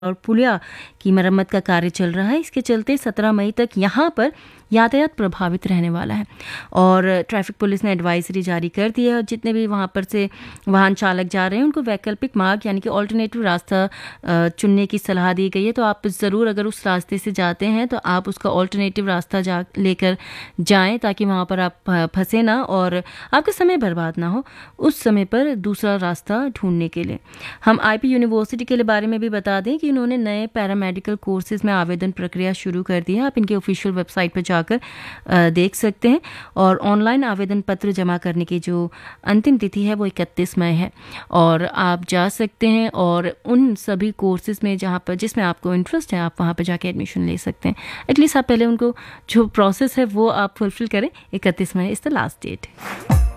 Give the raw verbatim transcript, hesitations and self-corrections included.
और पुलिया की मरम्मत का कार्य चल रहा है। इसके चलते सत्रह मई तक यहाँ पर यातायात प्रभावित रहने वाला है और ट्रैफिक पुलिस ने एडवाइजरी जारी कर दी है और जितने भी वहाँ पर से वाहन चालक जा रहे हैं उनको वैकल्पिक मार्ग यानी कि ऑल्टरनेटिव रास्ता चुनने की सलाह दी गई है। तो आप ज़रूर अगर उस रास्ते से जाते हैं तो आप उसका ऑल्टरनेटिव रास्ता जा लेकर जाएं ताकि वहाँ पर आप फंसे ना और आपका समय बर्बाद ना हो उस समय पर दूसरा रास्ता ढूंढने के लिए। हम आईपी यूनिवर्सिटी के लिए बारे में भी बता दें कि इन्होंने नए पैरामेडिकल कोर्सेज में आवेदन प्रक्रिया शुरू कर दी है। आप इनके ऑफिशियल वेबसाइट पर जाकर देख सकते हैं और ऑनलाइन आवेदन पत्र जमा करने की जो अंतिम तिथि है वो इकतीस मई है और आप जा सकते हैं और उन सभी कोर्सेज में जहाँ पर जिसमें आपको इंटरेस्ट है आप वहाँ पर जाके एडमिशन ले सकते हैं। एटलीस्ट आप पहले उनको जो प्रोसेस है वो आप फुलफिल करें। इकतीस मई इज़ द लास्ट डेट।